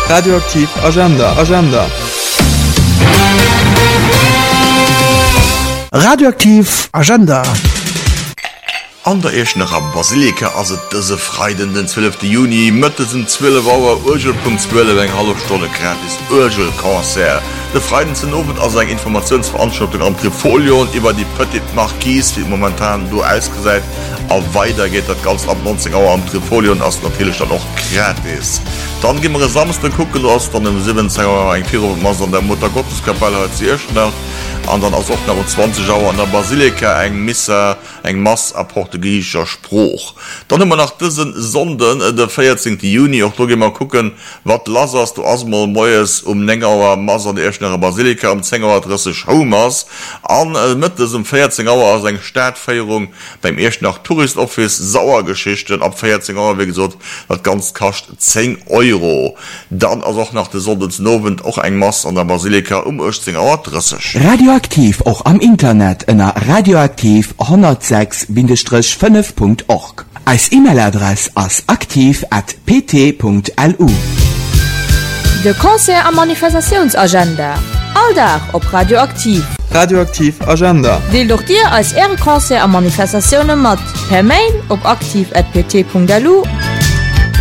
Radioaktiv Agenda. Radioaktiv Agenda. An der Eschner am Basilika as dëse Freiden den 12. Juni mëttesen 12 Auer Urgel.12 eng halbe Stunde gratis Urgel-Konzert. De Freiden zen Abend as eng Informationsveranstaltung am Trifolio und iwwer die Petit Marquise, wie momentan du ausgeseit, a weiter geht dat ganz ab 19 Uhr am Trifolio und as natürlich dann auch gratis. Dann gehen wir Samstag gucken aus, dann im 17 Uhr ein Kirche an der Mutter Gotteskapelle als die Eschner. Und dann auch nach 20 Uhr an der Basilika eng Missa, eng Mass a portugiesischer Spruch. Dann immer nach diesen Sonden, der 14. Juni, auch da gehen wir gucken, was lasst du erstmal Neues Nengauer Mass an der Eschner Basilika um 10 Uhr Adresse Schaumas. An mit diesem 14 Uhr als eine Startfeierung beim Eschner Touristoffice Sauergeschichten ab 14 Uhr, wie gesagt, das ganz kostet 10 Euro. Dann also auch nach der Sonntagsnovent auch ein Mass an der Basilika um 18 Uhr Adresse. Radioaktiv auch am Internet in radioaktiv 106-5.org. Als E-Mail-Adresse als aktiv@pt.lu. De Konzert am Manifestationsagenda. Alldach op Radioaktiv. Radioaktiv Agenda. Deel doch dir als Ehre Konzert am Manifestationen mat. Per Mail op aktiv@pt.lu